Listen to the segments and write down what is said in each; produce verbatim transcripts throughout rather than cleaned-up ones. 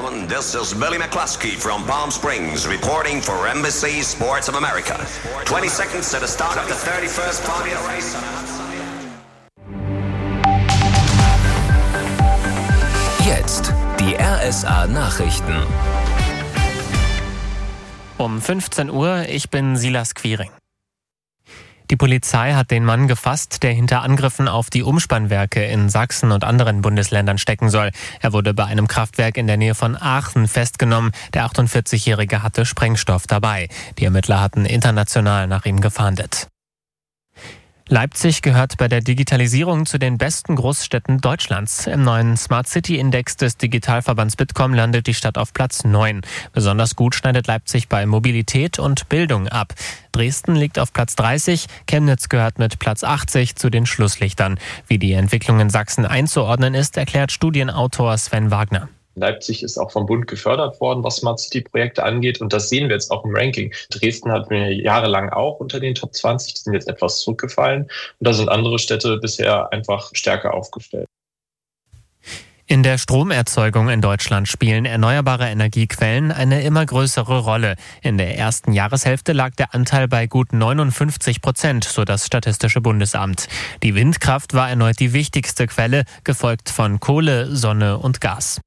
gentlemen, this is Billy McCluskey from Palm Springs reporting for N B C Sports of America. twenty seconds to the start of the thirty-first Formula race. Jetzt die R S A-Nachrichten. Um fünfzehn Uhr, ich bin Silas Quiring. Die Polizei hat den Mann gefasst, der hinter Angriffen auf die Umspannwerke in Sachsen und anderen Bundesländern stecken soll. Er wurde bei einem Kraftwerk in der Nähe von Aachen festgenommen. Der achtundvierzigjährige hatte Sprengstoff dabei. Die Ermittler hatten international nach ihm gefahndet. Leipzig gehört bei der Digitalisierung zu den besten Großstädten Deutschlands. Im neuen Smart City Index des Digitalverbands Bitkom landet die Stadt auf Platz neun. Besonders gut schneidet Leipzig bei Mobilität und Bildung ab. Dresden liegt auf Platz dreißig, Chemnitz gehört mit Platz achtzig zu den Schlusslichtern. Wie die Entwicklung in Sachsen einzuordnen ist, erklärt Studienautor Sven Wagner. Leipzig ist auch vom Bund gefördert worden, was Smart City-Projekte angeht. Und das sehen wir jetzt auch im Ranking. Dresden hatten wir jahrelang auch unter den Top zwanzig. Die sind jetzt etwas zurückgefallen. Und da sind andere Städte bisher einfach stärker aufgestellt. In der Stromerzeugung in Deutschland spielen erneuerbare Energiequellen eine immer größere Rolle. In der ersten Jahreshälfte lag der Anteil bei gut neunundfünfzig Prozent, so das Statistische Bundesamt. Die Windkraft war erneut die wichtigste Quelle, gefolgt von Kohle, Sonne und Gas.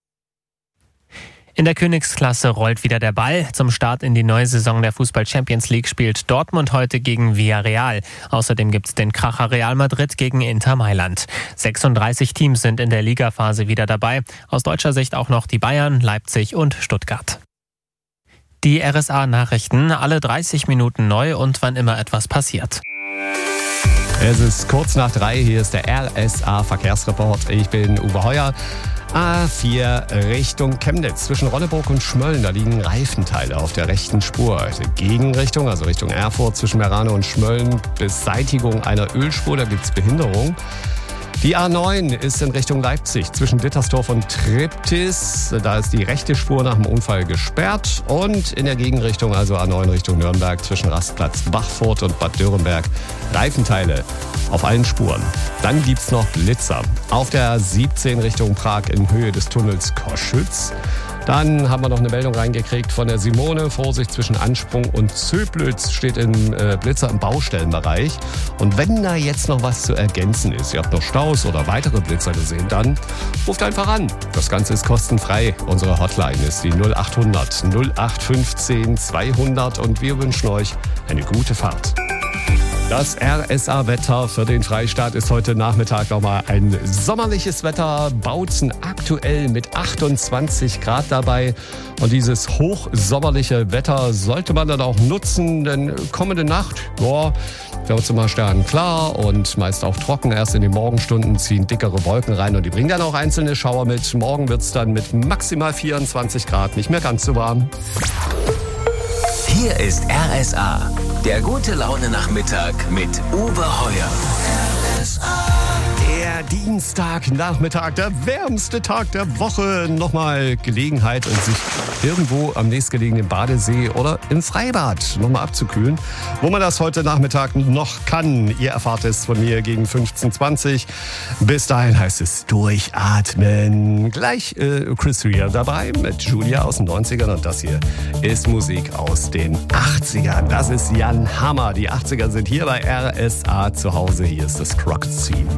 In der Königsklasse rollt wieder der Ball. Zum Start in die neue Saison der Fußball-Champions League spielt Dortmund heute gegen Villarreal. Außerdem gibt's den Kracher Real Madrid gegen Inter Mailand. sechsunddreißig Teams sind in der Ligaphase wieder dabei. Aus deutscher Sicht auch noch die Bayern, Leipzig und Stuttgart. Die R S A-Nachrichten, alle dreißig Minuten neu und wann immer etwas passiert. Es ist kurz nach drei, hier ist der R S A-Verkehrsreport. Ich bin Uwe Heuer. A vier Richtung Chemnitz. Zwischen Ronneburg und Schmölln, da liegen Reifenteile auf der rechten Spur. Gegenrichtung, also Richtung Erfurt, zwischen Merano und Schmölln, Beseitigung einer Ölspur, da gibt es Behinderung. Die A neun ist in Richtung Leipzig zwischen Dittersdorf und Triptis. Da ist die rechte Spur nach dem Unfall gesperrt. Und in der Gegenrichtung, also A neun Richtung Nürnberg, zwischen Rastplatz Bachfurt und Bad Dürrenberg, Reifenteile auf allen Spuren. Dann gibt's noch Blitzer. Auf der siebzehn Richtung Prag in Höhe des Tunnels Koschütz. Dann haben wir noch eine Meldung reingekriegt von der Simone. Vorsicht zwischen Ansprung und Zöblitz steht im äh, Blitzer im Baustellenbereich. Und wenn da jetzt noch was zu ergänzen ist, ihr habt noch Staus oder weitere Blitzer gesehen, dann ruft einfach an. Das Ganze ist kostenfrei. Unsere Hotline ist die null acht hundert null acht fünfzehn zweihundert und wir wünschen euch eine gute Fahrt. Das R S A-Wetter für den Freistaat ist heute Nachmittag nochmal ein sommerliches Wetter. Bautzen aktuell mit achtundzwanzig Grad dabei. Und dieses hochsommerliche Wetter sollte man dann auch nutzen, denn kommende Nacht, ja, wird es immer sternenklar und meist auch trocken. Erst in den Morgenstunden ziehen dickere Wolken rein und die bringen dann auch einzelne Schauer mit. Morgen wird es dann mit maximal vierundzwanzig Grad nicht mehr ganz so warm. Hier ist R S A, der gute Laune-Nachmittag mit Uwe Heuer. R S A. Der Dienstagnachmittag, der wärmste Tag der Woche. Nochmal Gelegenheit, sich irgendwo am nächstgelegenen Badesee oder im Freibad nochmal abzukühlen. Wo man das heute Nachmittag noch kann, ihr erfahrt es von mir gegen fünfzehn Uhr zwanzig. Bis dahin heißt es durchatmen. Gleich äh, Chris Rea dabei mit Julia aus den neunzigern und das hier ist Musik aus den achtzigern. Das ist Jan Hammer. Die achtziger sind hier bei R S A zu Hause. Hier ist das Crocodile.